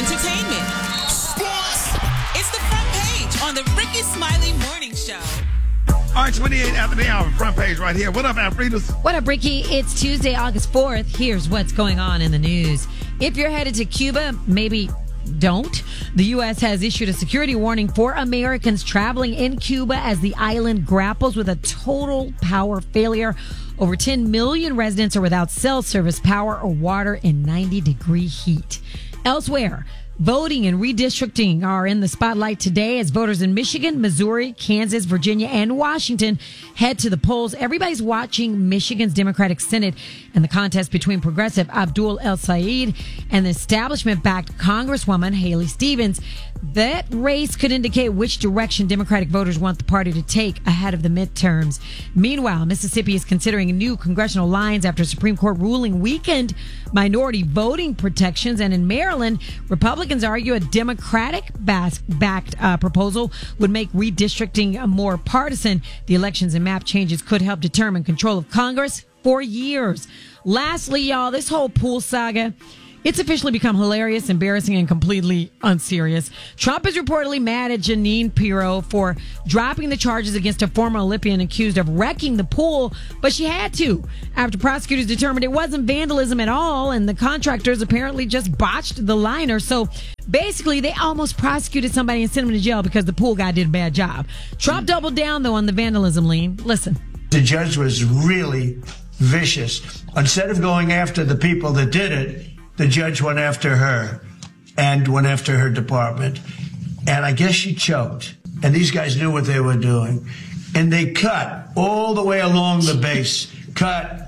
entertainment, sports. It's the front page on the Ricky Smiley Morning Show. All right, 28 after the hour, front page right here. What up, Alfredas? What up, Ricky? It's Tuesday, August 4th. Here's what's going on in the news. If you're headed to Cuba, maybe don't. The U.S. has issued a security warning for Americans traveling in Cuba as the island grapples with a total power failure. Over 10 million residents are without cell service, power, or water in 90-degree heat. Elsewhere, voting and redistricting are in the spotlight today as voters in Michigan, Missouri, Kansas, Virginia, and Washington head to the polls. Everybody's watching Michigan's Democratic Senate and the contest between progressive Abdul El Sayed and the establishment-backed Congresswoman Haley Stevens. That race could indicate which direction Democratic voters want the party to take ahead of the midterms. Meanwhile, Mississippi is considering new congressional lines after Supreme Court ruling weakened minority voting protections. And in Maryland, Republicans argue a Democratic-backed proposal would make redistricting more partisan. The elections and map changes could help determine control of Congress for years. Lastly, y'all, this whole pool saga, it's officially become hilarious, embarrassing, and completely unserious. Trump is reportedly mad at Jeanine Pirro for dropping the charges against a former Olympian accused of wrecking the pool, but she had to after prosecutors determined it wasn't vandalism at all, and the contractors apparently just botched the liner. So basically, they almost prosecuted somebody and sent him to jail because the pool guy did a bad job. Trump doubled down, though, on the vandalism lean. Listen. The judge was really vicious. Instead of going after the people that did it, the judge went after her and went after her department. And I guess she choked. And these guys knew what they were doing. And they cut all the way along the base. Cut.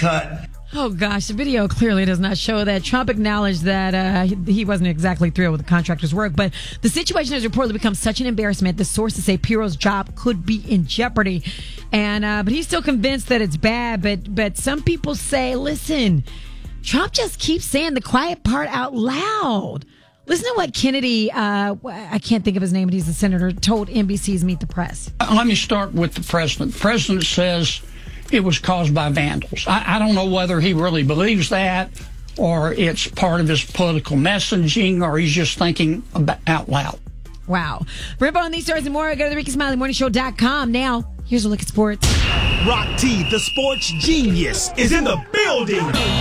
Oh, gosh, the video clearly does not show that. Trump acknowledged that he wasn't exactly thrilled with the contractor's work, but the situation has reportedly become such an embarrassment. The sources say Pirro's job could be in jeopardy, and but he's still convinced that it's bad. But some people say, listen, Trump just keeps saying the quiet part out loud. Listen to what Kennedy, I can't think of his name, but he's the senator, told NBC's Meet the Press. Let me start with the president. The president says it was caused by vandals. I don't know whether he really believes that or it's part of his political messaging or he's just thinking out loud. Wow. For info on these stories and more, go to the RickySmileyMorningShow.com. Now, here's a look at sports. Rock T, the sports genius, is in the building.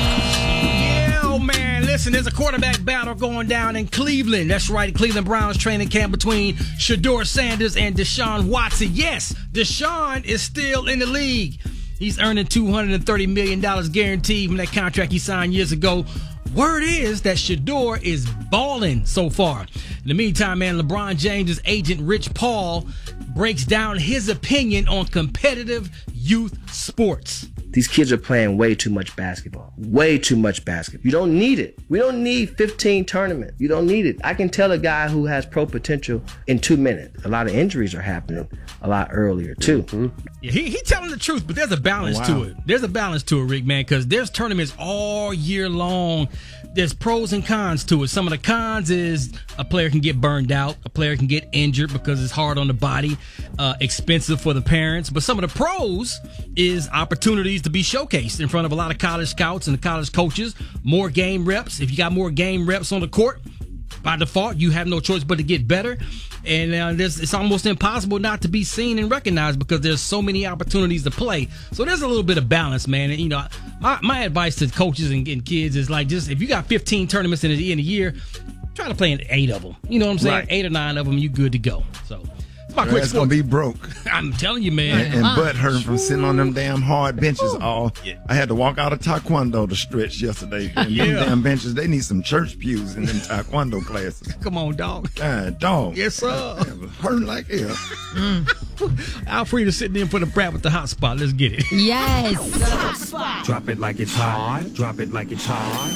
Man, listen, there's a quarterback battle going down in Cleveland. That's right, Cleveland Browns training camp between Shedeur Sanders and Deshaun Watson. Yes, Deshaun is still in the league. He's earning $230 million guaranteed from that contract he signed years ago. Word is that Shedeur is balling so far. In the meantime, man, LeBron James' agent Rich Paul breaks down his opinion on competitive youth sports. These kids are playing way too much basketball. Way too much basketball. You don't need it. We don't need 15 tournaments. You don't need it. I can tell a guy who has pro potential in 2 minutes. A lot of injuries are happening a lot earlier, too. Mm-hmm. Yeah, he telling the truth, but there's a balance to it. There's a balance to it, Rick, man, because there's tournaments all year long. There's pros and cons to it. Some of the cons is a player can get burned out. A player can get injured because it's hard on the body, expensive for the parents. But some of the pros is opportunities to be showcased in front of a lot of college scouts and college coaches. More game reps. If you got more game reps on the court, by default, you have no choice but to get better. And it's almost impossible not to be seen and recognized because there's so many opportunities to play. So there's a little bit of balance, man. And, you know, my advice to coaches and kids is like, just if you got 15 tournaments in a year, try to play in 8 of them. You know what I'm saying? Right. 8 or 9 of them, you good to go. So it's my quick sport. Gonna be broke. I'm telling you, man. And butt hurting from sitting on them damn hard benches all. Yeah. I had to walk out of Taekwondo to stretch yesterday. And them damn benches, they need some church pews in them Taekwondo classes. Come on, dog. God, dog. Yes, sir. Hurting like hell. Alfreda sitting there for the brat with the hot spot. Let's get it. Yes. Drop it like it's hot. Drop it like it's hot.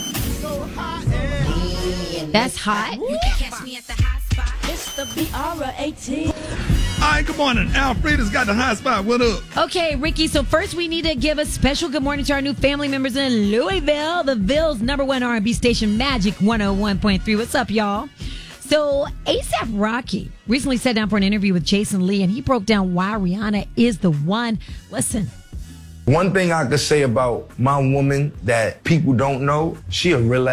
That's hot. You can catch me at the hot spot. It's the BR18. All right, good morning. Alfreda's got the hot spot. What up? Okay, Ricky, so first we need to give a special good morning to our new family members in Louisville, the Ville's #1 R&B station, Magic 101.3. What's up, y'all? So A$AP Rocky recently sat down for an interview with Jason Lee, and he broke down why Rihanna is the one. Listen. One thing I could say about my woman that people don't know, she a real ass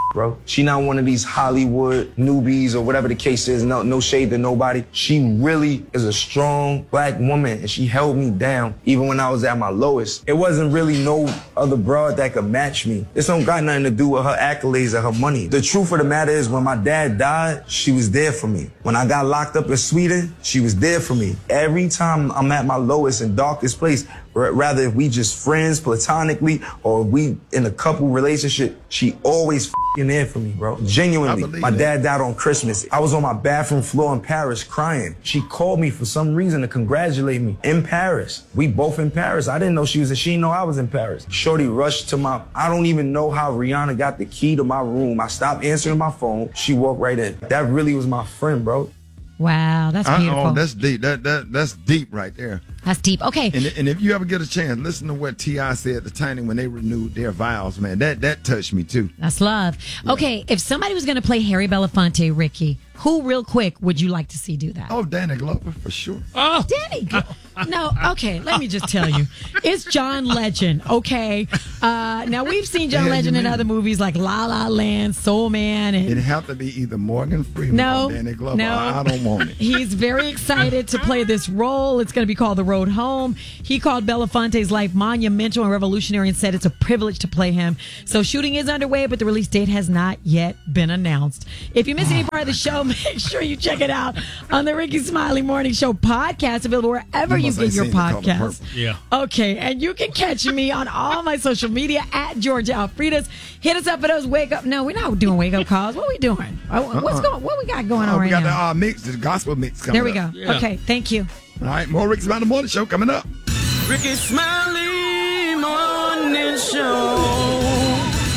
bro. She not one of these Hollywood newbies or whatever the case is. No shade to nobody. She really is a strong black woman, and she held me down even when I was at my lowest. It wasn't really no other broad that could match me. This don't got nothing to do with her accolades or her money. The truth of the matter is, when my dad died, she was there for me. When I got locked up in Sweden, she was there for me. Every time I'm at my lowest and darkest place, rather if we just friends platonically or we in a couple relationship, she always f***ing there for me, bro. Genuinely. My dad died on Christmas. I was on my bathroom floor in Paris crying. She called me for some reason to congratulate me in Paris. We both in Paris. I didn't know she didn't know I was in Paris. Shorty rushed to I don't even know how Rihanna got the key to my room. I stopped answering my phone. She walked right in. That really was my friend, bro. Wow, that's beautiful. Oh, that's deep. That's deep right there. That's deep. Okay. And if you ever get a chance, listen to what T.I. said at the time when they renewed their vows, man. That touched me too. That's love. Yeah. Okay, if somebody was going to play Harry Belafonte, Ricky, who real quick would you like to see do that? Oh, Danny Glover for sure. Oh, Danny. No, okay. Let me just tell you, it's John Legend. Okay. Now we've seen John Legend in other movies like La La Land, Soul Man, and it'd have to be either Morgan Freeman or Danny Glover. No, I don't want it. He's very excited to play this role. It's going to be called The Road Home. He called Belafonte's life monumental and revolutionary and said it's a privilege to play him. So shooting is underway, but the release date has not yet been announced. If you miss any part of the show, make sure you check it out on the Ricky Smiley Morning Show podcast, available wherever you get your podcast. Yeah. Okay, and you can catch me on all my social media at Georgia Alfredas. Hit us up for those wake up. No, we're not doing wake up calls. What are we doing? What we got going on right now? We got the mix, the gospel mix coming up. There we go. Yeah. Okay, thank you. All right, more Ricky Smiley Morning Show coming up. Ricky Smiley Morning Show.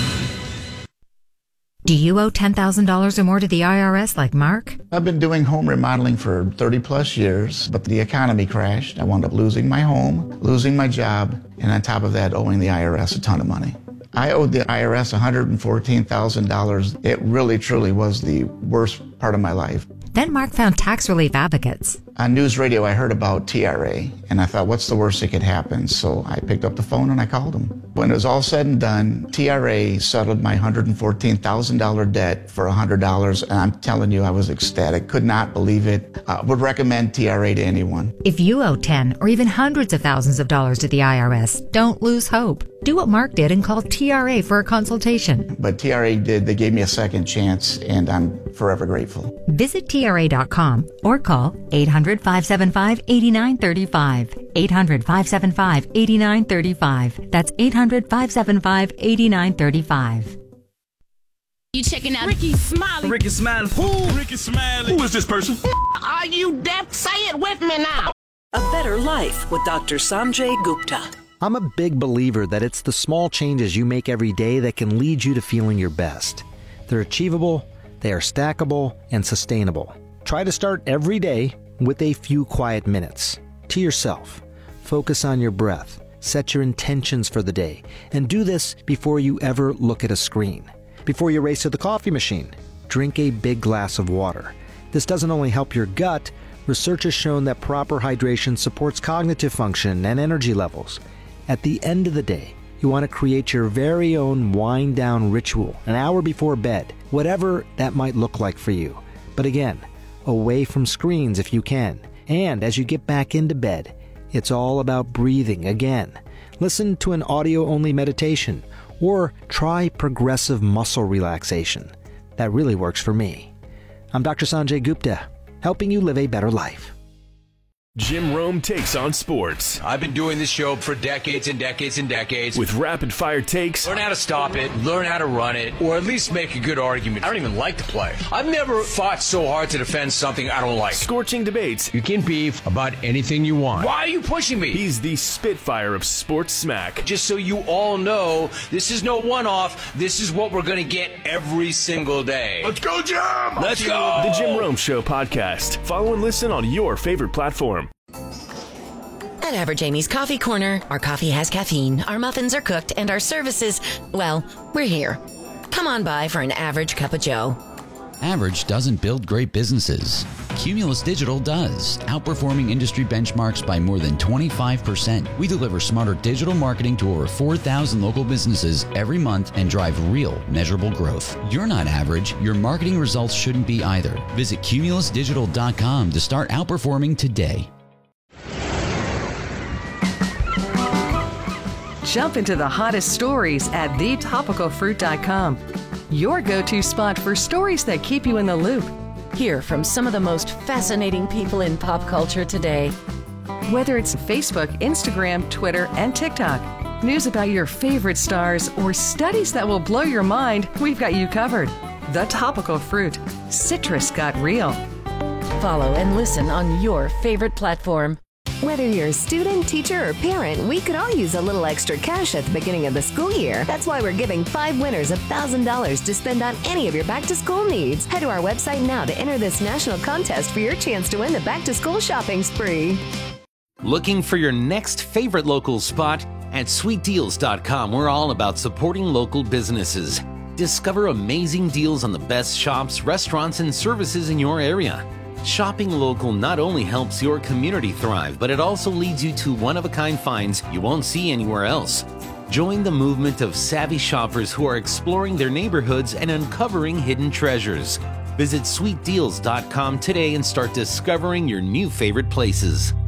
Do you owe $10,000 or more to the IRS like Mark? I've been doing home remodeling for 30 plus years, but the economy crashed. I wound up losing my home, losing my job, and on top of that, owing the IRS a ton of money. I owed the IRS $114,000. It really, truly was the worst part of my life. Then Mark found Tax Relief Advocates. On news radio, I heard about TRA, and I thought, what's the worst that could happen? So I picked up the phone and I called them. When it was all said and done, TRA settled my $114,000 debt for $100, and I'm telling you, I was ecstatic. Could not believe it. Would recommend TRA to anyone. If you owe 10 or even hundreds of thousands of dollars to the IRS, don't lose hope. Do what Mark did and call TRA for a consultation. But TRA did. They gave me a second chance, and I'm forever grateful. Visit TRA.com or call 800-575-8935. 800-575-8935. That's 800-575-8935. You checking out Ricky Smiley? Ricky Smiley. Who? Ricky Smiley. Who is this person? Are you deaf? Say it with me now. A Better Life with Dr. Sanjay Gupta. I'm a big believer that it's the small changes you make every day that can lead you to feeling your best. They're achievable, they are stackable, and sustainable. Try to start every day with a few quiet minutes. To yourself. Focus on your breath. Set your intentions for the day. And do this before you ever look at a screen. Before you race to the coffee machine, drink a big glass of water. This doesn't only help your gut, research has shown that proper hydration supports cognitive function and energy levels. At the end of the day, you want to create your very own wind-down ritual an hour before bed, whatever that might look like for you. But again, away from screens if you can. And as you get back into bed, it's all about breathing again. Listen to an audio-only meditation or try progressive muscle relaxation. That really works for me. I'm Dr. Sanjay Gupta, helping you live a better life. Jim Rome takes on sports. I've been doing this show for decades and decades and decades. With rapid-fire takes. Learn how to stop it, learn how to run it, or at least make a good argument. I don't even like to play. I've never fought so hard to defend something I don't like. Scorching debates. You can beef about anything you want. Why are you pushing me? He's the Spitfire of sports smack. Just so you all know, this is no one-off. This is what we're going to get every single day. Let's go, Jim! Let's go! The Jim Rome Show podcast. Follow and listen on your favorite platform. At Average Amy's Coffee Corner, our coffee has caffeine, our muffins are cooked, and our services, well, we're here. Come on by for an average cup of joe. Average doesn't build great businesses. Cumulus Digital does, outperforming industry benchmarks by more than 25%. We deliver smarter digital marketing to over 4,000 local businesses every month and drive real, measurable growth. You're not average. Your marketing results shouldn't be either. Visit cumulusdigital.com to start outperforming today. Jump into the hottest stories at thetopicalfruit.com. Your go-to spot for stories that keep you in the loop. Hear from some of the most fascinating people in pop culture today. Whether it's Facebook, Instagram, Twitter, and TikTok, news about your favorite stars, or studies that will blow your mind, we've got you covered. The Topical Fruit. Citrus got real. Follow and listen on your favorite platform. Whether you're a student, teacher, or parent, we could all use a little extra cash at the beginning of the school year. That's why we're giving 5 winners $1,000 to spend on any of your back-to-school needs. Head to our website now to enter this national contest for your chance to win the back-to-school shopping spree. Looking for your next favorite local spot? At sweetdeals.com, we're all about supporting local businesses. Discover amazing deals on the best shops, restaurants, and services in your area. Shopping local not only helps your community thrive, but it also leads you to one-of-a-kind finds you won't see anywhere else. Join the movement of savvy shoppers who are exploring their neighborhoods and uncovering hidden treasures. Visit sweetdeals.com today and start discovering your new favorite places.